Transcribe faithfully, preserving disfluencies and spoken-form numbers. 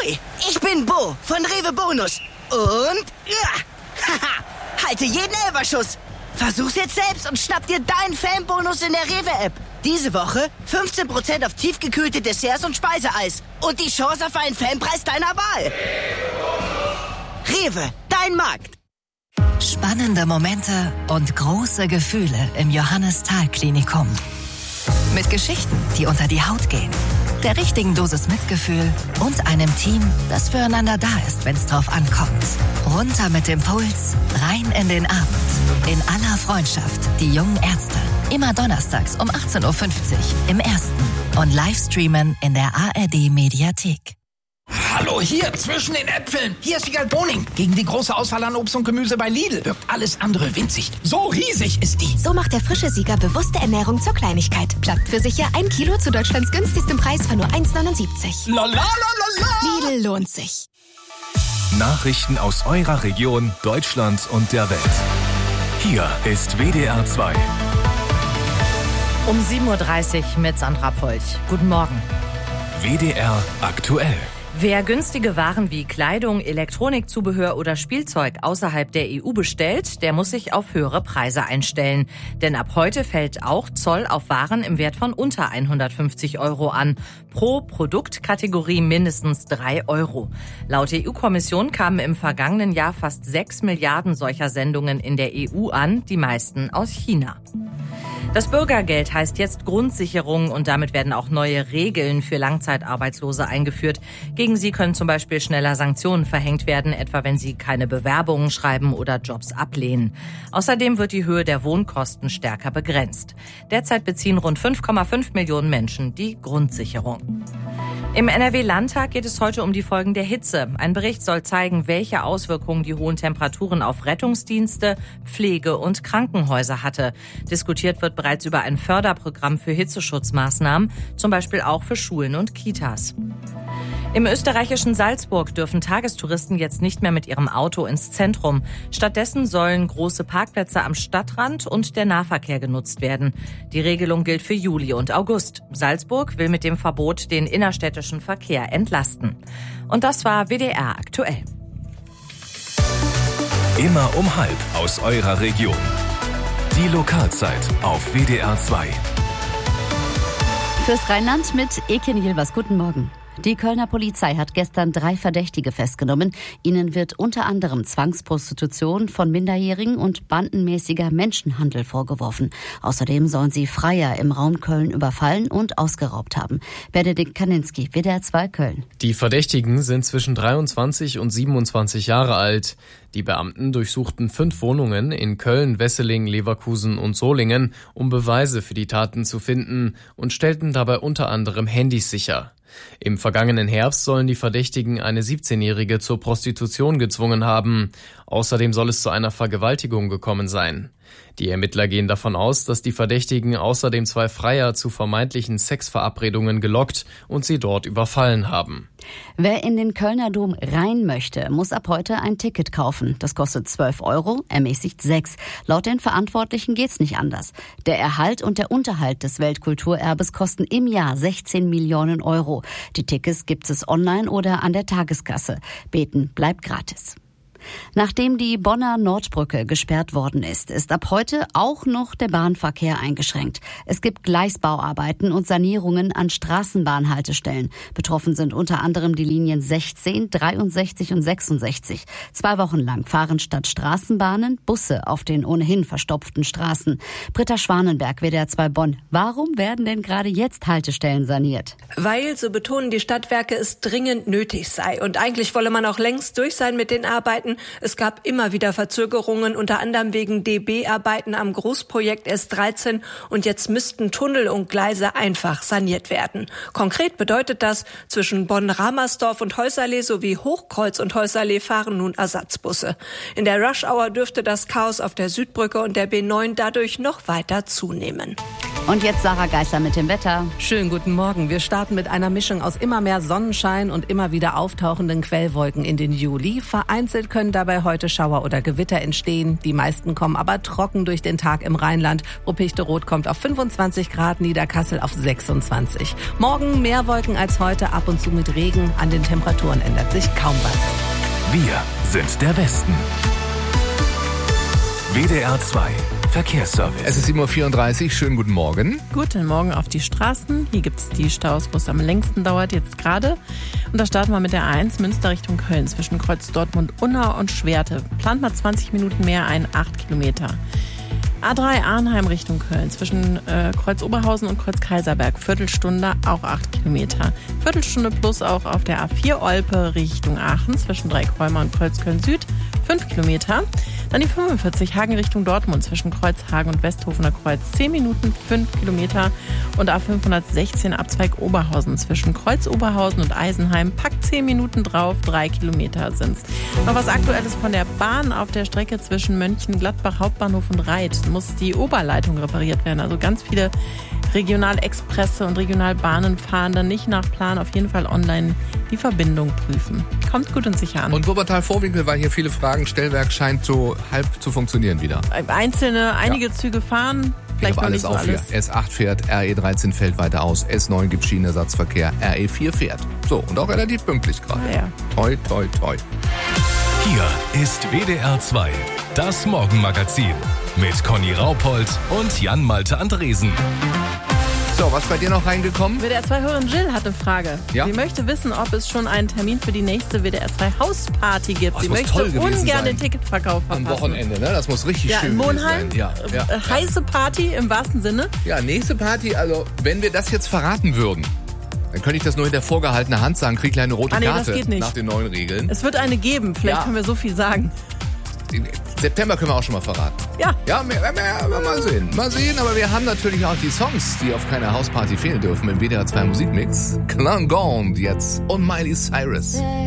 Ahoi, ich bin Bo von Rewe Bonus. Und, ja, haha, halte jeden Elferschuss. Versuch's jetzt selbst und schnapp dir deinen Fanbonus in der Rewe-App. Diese Woche fünfzehn Prozent auf tiefgekühlte Desserts und Speiseeis. Und die Chance auf einen Fanpreis deiner Wahl. Rewe, dein Markt. Spannende Momente und große Gefühle im Johannes-Thal-Klinikum. Mit Geschichten, die unter die Haut gehen. Der richtigen Dosis Mitgefühl und einem Team, das füreinander da ist, wenn es drauf ankommt. Runter mit dem Puls, rein in den Abend. In aller Freundschaft, die jungen Ärzte. Immer donnerstags um achtzehn Uhr fünfzig im Ersten. Und Livestreamen in der A R D-Mediathek. Hallo, hier, zwischen den Äpfeln. Hier ist Wiegald Boning. Gegen die große Auswahl an Obst und Gemüse bei Lidl wirkt alles andere winzig. So riesig ist die. So macht der frische Sieger bewusste Ernährung zur Kleinigkeit. Klappt für sicher ein Kilo zu Deutschlands günstigstem Preis von nur eins Komma neunundsiebzig. La la la la la. Lidl lohnt sich. Nachrichten aus eurer Region, Deutschland und der Welt. Hier ist W D R zwei. Um sieben Uhr dreißig mit Sandra Polch. Guten Morgen. W D R aktuell. Wer günstige Waren wie Kleidung, Elektronikzubehör oder Spielzeug außerhalb der E U bestellt, der muss sich auf höhere Preise einstellen. Denn ab heute fällt auch Zoll auf Waren im Wert von unter hundertfünfzig Euro an. Pro Produktkategorie mindestens drei Euro. Laut E U-Kommission kamen im vergangenen Jahr fast sechs Milliarden solcher Sendungen in der E U an, die meisten aus China. Das Bürgergeld heißt jetzt Grundsicherung und damit werden auch neue Regeln für Langzeitarbeitslose eingeführt. Gegen sie können zum Beispiel schneller Sanktionen verhängt werden, etwa wenn sie keine Bewerbungen schreiben oder Jobs ablehnen. Außerdem wird die Höhe der Wohnkosten stärker begrenzt. Derzeit beziehen rund fünf Komma fünf Millionen Menschen die Grundsicherung. Im N R W-Landtag geht es heute um die Folgen der Hitze. Ein Bericht soll zeigen, welche Auswirkungen die hohen Temperaturen auf Rettungsdienste, Pflege und Krankenhäuser hatte. Diskutiert wird bereits über ein Förderprogramm für Hitzeschutzmaßnahmen, zum Beispiel auch für Schulen und Kitas. Im österreichischen Salzburg dürfen Tagestouristen jetzt nicht mehr mit ihrem Auto ins Zentrum. Stattdessen sollen große Parkplätze am Stadtrand und der Nahverkehr genutzt werden. Die Regelung gilt für Juli und August. Salzburg will mit dem Verbot den innerstädtischen Verkehr entlasten. Und das war W D R aktuell. Immer um halb aus eurer Region. Die Lokalzeit auf W D R zwei. Fürs Rheinland mit Eken Yilmaz. Guten Morgen. Die Kölner Polizei hat gestern drei Verdächtige festgenommen. Ihnen wird unter anderem Zwangsprostitution von Minderjährigen und bandenmäßiger Menschenhandel vorgeworfen. Außerdem sollen sie Freier im Raum Köln überfallen und ausgeraubt haben. Benedikt Kaninski, W D R zwei Köln. Die Verdächtigen sind zwischen dreiundzwanzig und siebenundzwanzig Jahre alt. Die Beamten durchsuchten fünf Wohnungen in Köln, Wesseling, Leverkusen und Solingen, um Beweise für die Taten zu finden und stellten dabei unter anderem Handys sicher. Im vergangenen Herbst sollen die Verdächtigen eine siebzehnjährige zur Prostitution gezwungen haben. Außerdem soll es zu einer Vergewaltigung gekommen sein. Die Ermittler gehen davon aus, dass die Verdächtigen außerdem zwei Freier zu vermeintlichen Sexverabredungen gelockt und sie dort überfallen haben. Wer in den Kölner Dom rein möchte, muss ab heute ein Ticket kaufen. Das kostet zwölf Euro, ermäßigt sechs. Laut den Verantwortlichen geht's nicht anders. Der Erhalt und der Unterhalt des Weltkulturerbes kosten im Jahr sechzehn Millionen Euro. Die Tickets gibt es online oder an der Tageskasse. Beten bleibt gratis. Nachdem die Bonner Nordbrücke gesperrt worden ist, ist ab heute auch noch der Bahnverkehr eingeschränkt. Es gibt Gleisbauarbeiten und Sanierungen an Straßenbahnhaltestellen. Betroffen sind unter anderem die Linien sechzehn, dreiundsechzig und sechsundsechzig. Zwei Wochen lang fahren statt Straßenbahnen Busse auf den ohnehin verstopften Straßen. Britta Schwanenberg, W D R zwei Bonn. Warum werden denn gerade jetzt Haltestellen saniert? Weil, so betonen die Stadtwerke, es dringend nötig sei. Und eigentlich wolle man auch längst durch sein mit den Arbeiten. Es gab immer wieder Verzögerungen, unter anderem wegen D B-Arbeiten am Großprojekt S dreizehn. Und jetzt müssten Tunnel und Gleise einfach saniert werden. Konkret bedeutet das, zwischen Bonn-Ramersdorf und Häuserlee sowie Hochkreuz und Häuserlee fahren nun Ersatzbusse. In der Rush-Hour dürfte das Chaos auf der Südbrücke und der B neun dadurch noch weiter zunehmen. Und jetzt Sarah Geisler mit dem Wetter. Schönen guten Morgen. Wir starten mit einer Mischung aus immer mehr Sonnenschein und immer wieder auftauchenden Quellwolken in den Juli. Vereinzelt können dabei heute Schauer oder Gewitter entstehen. Die meisten kommen aber trocken durch den Tag im Rheinland. Ruppichteroth kommt auf fünfundzwanzig Grad, Niederkassel auf sechsundzwanzig. Morgen mehr Wolken als heute, ab und zu mit Regen. An den Temperaturen ändert sich kaum was. Wir sind der Westen. W D R zwei Verkehrsservice. Es ist sieben Uhr vierunddreißig. Schönen guten Morgen. Guten Morgen auf die Straßen. Hier gibt es die Staus, wo es am längsten dauert, jetzt gerade. Und da starten wir mit der A eins Münster Richtung Köln zwischen Kreuz Dortmund-Unna und Schwerte. Plant mal zwanzig Minuten mehr ein, acht Kilometer. A drei Arnheim Richtung Köln zwischen äh, Kreuz Oberhausen und Kreuz Kaiserberg. Viertelstunde, auch acht Kilometer. Viertelstunde plus auch auf der A vier Olpe Richtung Aachen zwischen Dreieckräumer und Kreuz Köln Süd. fünf Kilometer. Dann die fünfundvierzig Hagen Richtung Dortmund zwischen Kreuz Hagen und Westhofener Kreuz. zehn Minuten, fünf Kilometer. Und A fünfhundertsechzehn Abzweig Oberhausen zwischen Kreuz Oberhausen und Eisenheim. Packt zehn Minuten drauf, drei Kilometer sind's. Noch was Aktuelles von der Bahn auf der Strecke zwischen Mönchengladbach Hauptbahnhof und Reit. Muss die Oberleitung repariert werden. Also ganz viele Regionalexpresse und Regionalbahnen fahren dann nicht nach Plan. Auf jeden Fall online die Verbindung prüfen. Kommt gut und sicher an. Und Wuppertal-Vorwinkel, weil hier viele Fragen, Stellwerk scheint so halb zu funktionieren wieder. Einzelne, einige ja. Züge fahren. Vielleicht noch alles nicht so auf alles. Hier. S acht fährt, R E dreizehn fällt weiter aus, S neun gibt Schienenersatzverkehr, R E vier fährt. So, und auch relativ pünktlich gerade. Ja, ja. Toi, toi, toi. Hier ist W D R zwei, das Morgenmagazin mit Conny Raupold und Jan-Malte Andresen. So, was bei dir noch reingekommen? W D R zwei-Hörerin Jill hat eine Frage. Ja? Sie möchte wissen, ob es schon einen Termin für die nächste W D R zwei Hausparty gibt. Oh, Sie muss möchte toll gewesen ungern sein. den Ticketverkauf verpassen. Am Wochenende, ne? Das muss richtig ja, schön in Monheim, sein. Ja, ja, äh, ja. heiße Party im wahrsten Sinne. Ja, nächste Party, also wenn wir das jetzt verraten würden, dann könnte ich das nur hinter vorgehaltener Hand sagen, krieg gleich eine rote ah, nee, Karte das geht nicht. nach den neuen Regeln. Es wird eine geben, vielleicht Ja. können wir so viel sagen. September können wir auch schon mal verraten. Ja. Ja, mehr, mehr, mal sehen. Mal sehen, aber wir haben natürlich auch die Songs, die auf keiner Hausparty fehlen dürfen im W D R zwei Musikmix. Klangond jetzt und Miley Cyrus.